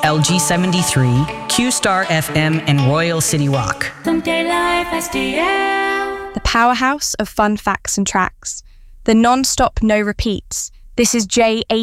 LG73, Q-Star FM, and Royal City Rock. Sunday Life STL. The powerhouse of fun facts and tracks. The non-stop, no repeats. This is J